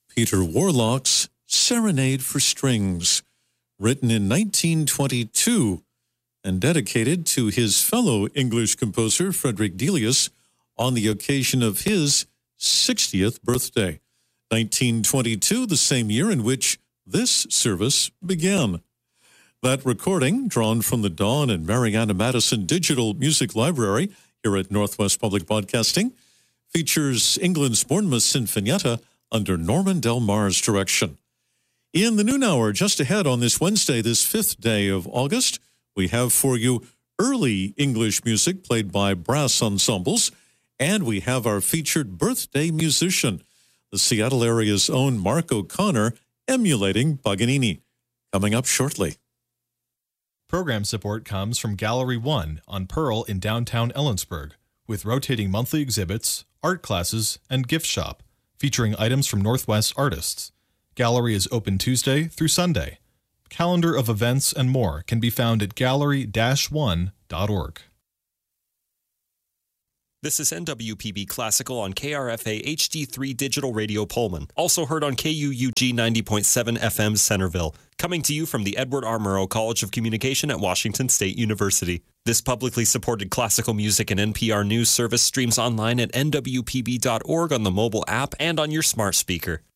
Peter Warlock's Serenade for Strings, written in 1922 and dedicated to his fellow English composer Frederick Delius on the occasion of his 60th birthday. 1922, the same year in which this service began. That recording, drawn from the Dawn and Mariana Madison Digital Music Library here at Northwest Public Broadcasting, features England's Bournemouth Sinfonietta under Norman Del Mar's direction. In the noon hour, just ahead on this Wednesday, this 5th day of August, we have for you early English music played by brass ensembles, and we have our featured birthday musician, the Seattle area's own Mark O'Connor, emulating Paganini. Coming up shortly. Program support comes from Gallery 1 on Pearl in downtown Ellensburg, with rotating monthly exhibits, art classes, and gift shop, featuring items from Northwest artists. Gallery is open Tuesday through Sunday. Calendar of events and more can be found at gallery-1.org. This is NWPB Classical on KRFA HD3 Digital Radio Pullman, also heard on KUUG 90.7 FM Centerville, coming to you from the Edward R. Murrow College of Communication at Washington State University. This publicly supported classical music and NPR news service streams online at nwpb.org on the mobile app and on your smart speaker.